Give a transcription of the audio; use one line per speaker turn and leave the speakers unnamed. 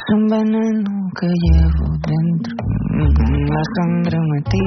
un veneno que llevo dentro, la sangre metida.